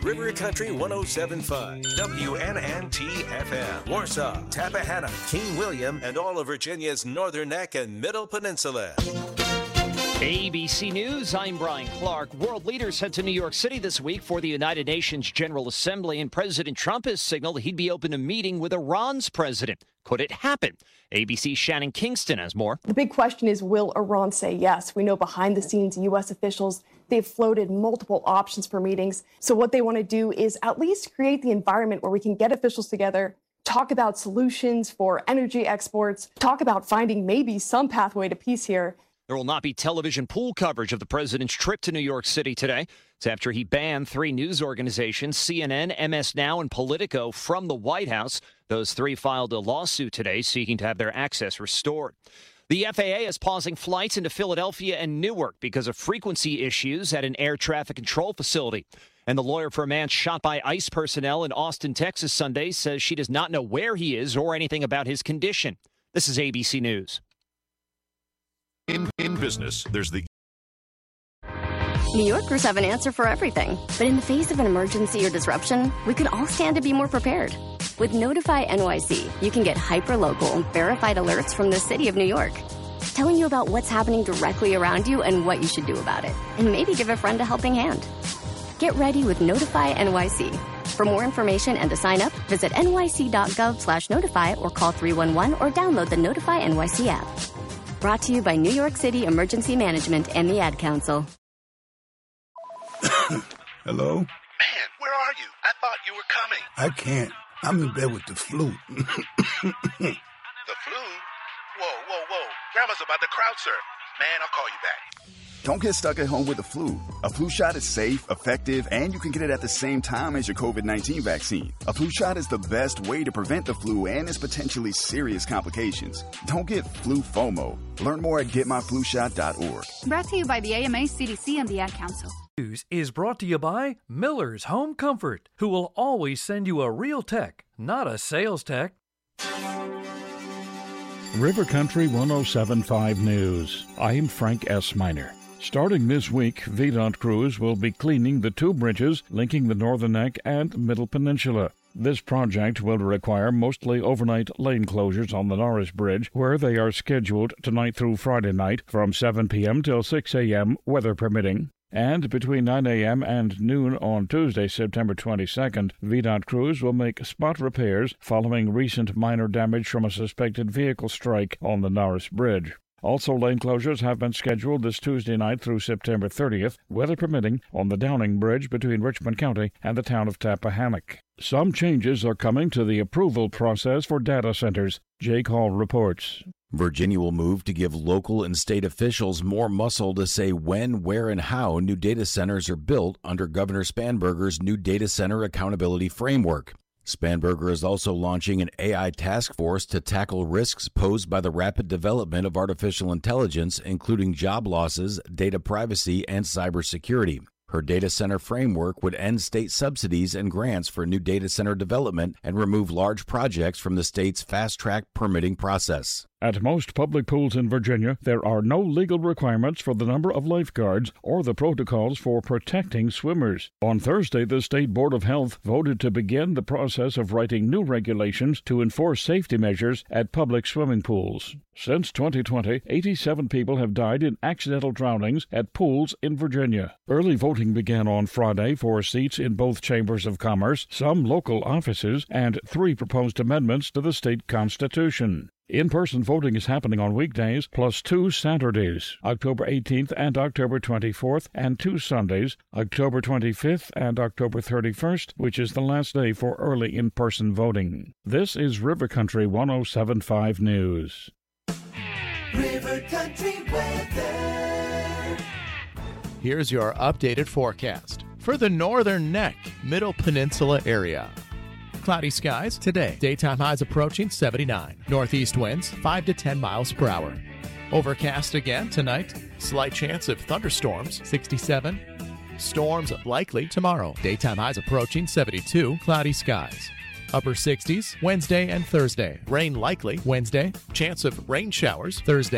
River Country 107.5, WNNT-FM, Warsaw, Tappahannock, King William, and all of Virginia's Northern Neck and Middle Peninsula. ABC News, I'm Brian Clark. World leaders head to New York City this week for the United Nations General Assembly, and President Trump has signaled he'd be open to meeting with Iran's president. Could it happen? ABC's Shannon Kingston has more. The big question is, will Iran say yes? We know behind the scenes, U.S. officials, they've floated multiple options for meetings. So what they want to do is at least create the environment where we can get officials together, talk about solutions for energy exports, talk about finding maybe some pathway to peace here. There will not be television pool coverage of the president's trip to New York City today. It's after he banned 3 news organizations, CNN, MS Now, and Politico, from the White House. Those 3 filed a lawsuit today seeking to have their access restored. The FAA is pausing flights into Philadelphia and Newark because of frequency issues at an air traffic control facility. And the lawyer for a man shot by ICE personnel in Austin, Texas Sunday says she does not know where he is or anything about his condition. This is ABC News. In business, there's the New Yorkers have an answer for everything. But in the face of an emergency or disruption, we could all stand to be more prepared. With Notify NYC, you can get hyper-local, verified alerts from the city of New York, telling you about what's happening directly around you and what you should do about it. And maybe give a friend a helping hand. Get ready with Notify NYC. For more information and to sign up, visit nyc.gov/notify or call 311 or download the Notify NYC app. Brought to you by New York City Emergency Management and the Ad Council. Hello? Man, where are you? I thought you were coming. I can't. I'm in bed with the flu. The flu? Whoa. Grandma's about to crowd surf. Man, I'll call you back. Don't get stuck at home with the flu. A flu shot is safe, effective, and you can get it at the same time as your COVID-19 vaccine. A flu shot is the best way to prevent the flu and its potentially serious complications. Don't get flu FOMO. Learn more at getmyflushot.org. Brought to you by the AMA, CDC, and the Ad Council. News is brought to you by Miller's Home Comfort, who will always send you a real tech, not a sales tech. River Country 107.5 News. I'm Frank S. Miner. Starting this week, VDOT crews will be cleaning the 2 bridges linking the Northern Neck and Middle Peninsula. This project will require mostly overnight lane closures on the Norris Bridge, where they are scheduled tonight through Friday night from 7 p.m. till 6 a.m., weather permitting. And between 9 a.m. and noon on Tuesday, September 22nd, VDOT crews will make spot repairs following recent minor damage from a suspected vehicle strike on the Norris Bridge. Also, lane closures have been scheduled this Tuesday night through September 30th, weather permitting, on the Downing Bridge between Richmond County and the town of Tappahannock. Some changes are coming to the approval process for data centers. Jake Hall reports. Virginia will move to give local and state officials more muscle to say when, where, and how new data centers are built under Governor Spanberger's new data center accountability framework. Spanberger is also launching an AI task force to tackle risks posed by the rapid development of artificial intelligence, including job losses, data privacy, and cybersecurity. Her data center framework would end state subsidies and grants for new data center development and remove large projects from the state's fast-track permitting process. At most public pools in Virginia, there are no legal requirements for the number of lifeguards or the protocols for protecting swimmers. On Thursday, the State Board of Health voted to begin the process of writing new regulations to enforce safety measures at public swimming pools. Since 2020, 87 people have died in accidental drownings at pools in Virginia. Early voting began on Friday for seats in both chambers of commerce, some local offices, and 3 proposed amendments to the state constitution. In-person voting is happening on weekdays, plus 2 Saturdays, October 18th and October 24th, and 2 Sundays, October 25th and October 31st, which is the last day for early in-person voting. This is River Country 107.5 News. River Country weather. Here's your updated forecast for the Northern Neck, Middle Peninsula area. Cloudy skies today. Daytime highs approaching 79. Northeast winds 5 to 10 miles per hour. Overcast again tonight. Slight chance of thunderstorms 67. Storms likely tomorrow. Daytime highs approaching 72. Cloudy skies. Upper 60s Wednesday and Thursday. Rain likely Wednesday. Chance of rain showers Thursday.